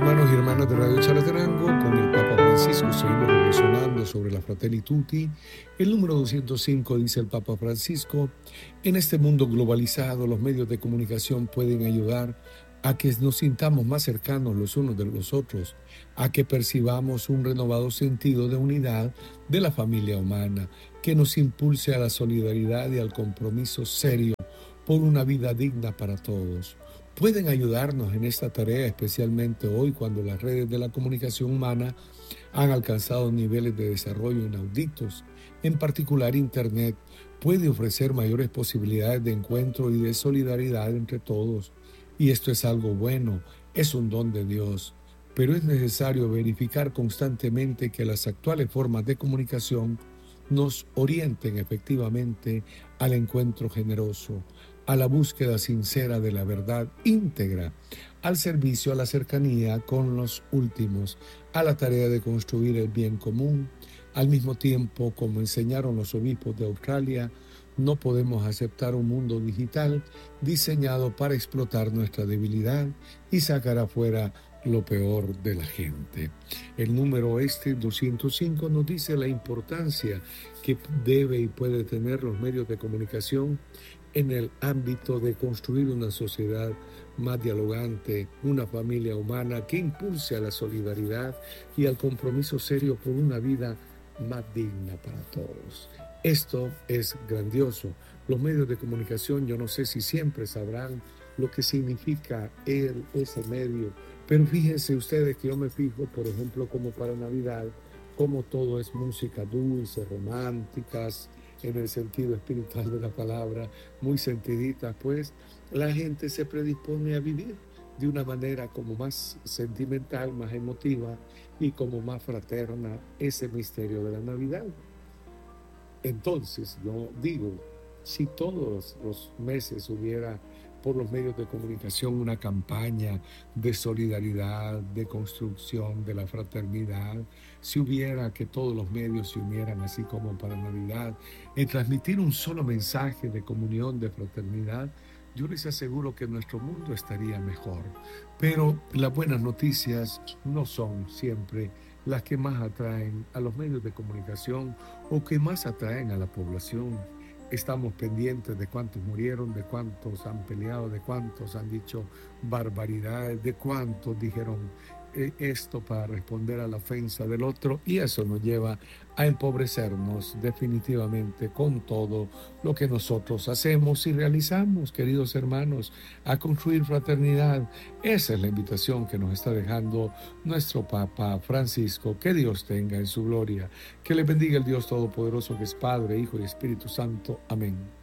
Hermanos y hermanas de Radio Chalatenango, con el Papa Francisco seguimos reflexionando sobre la Fratelli Tutti. El número 205 dice el Papa Francisco: en este mundo globalizado, los medios de comunicación pueden ayudar a que nos sintamos más cercanos los unos de los otros, a que percibamos un renovado sentido de unidad de la familia humana, que nos impulse a la solidaridad y al compromiso serio por una vida digna para todos. Pueden ayudarnos en esta tarea, especialmente hoy cuando las redes de la comunicación humana han alcanzado niveles de desarrollo inauditos. En particular, Internet puede ofrecer mayores posibilidades de encuentro y de solidaridad entre todos. Y esto es algo bueno, es un don de Dios. Pero es necesario verificar constantemente que las actuales formas de comunicación nos orienten efectivamente al encuentro generoso, a la búsqueda sincera de la verdad íntegra, al servicio, a la cercanía con los últimos, a la tarea de construir el bien común. Al mismo tiempo, como enseñaron los obispos de Australia, no podemos aceptar un mundo digital diseñado para explotar nuestra debilidad y sacar afuera lo peor de la gente. El número 205 nos dice la importancia que debe y puede tener los medios de comunicación en el ámbito de construir una sociedad más dialogante, una familia humana que impulse a la solidaridad y al compromiso serio por una vida más digna para todos. Esto es grandioso. Los medios de comunicación, yo no sé si siempre sabrán lo que significa ese medio, pero fíjense ustedes que yo me fijo, por ejemplo, como para Navidad, como todo es música dulce, románticas, en el sentido espiritual de la palabra, muy sentiditas, pues la gente se predispone a vivir de una manera como más sentimental, más emotiva y como más fraterna ese misterio de la Navidad. Entonces, yo digo, si todos los meses hubiera por los medios de comunicación una campaña de solidaridad, de construcción de la fraternidad, si hubiera que todos los medios se unieran así como para Navidad, en transmitir un solo mensaje de comunión, de fraternidad, yo les aseguro que nuestro mundo estaría mejor. Pero las buenas noticias no son siempre las que más atraen a los medios de comunicación o que más atraen a la población. Estamos pendientes de cuántos murieron, de cuántos han peleado, de cuántos han dicho barbaridades, de cuántos dijeron esto para responder a la ofensa del otro, y eso nos lleva a empobrecernos definitivamente con todo lo que nosotros hacemos y realizamos, queridos hermanos, a construir fraternidad. Esa es la invitación que nos está dejando nuestro Papa Francisco. Que Dios tenga en su gloria, que le bendiga el Dios Todopoderoso, que es Padre, Hijo y Espíritu Santo. Amén.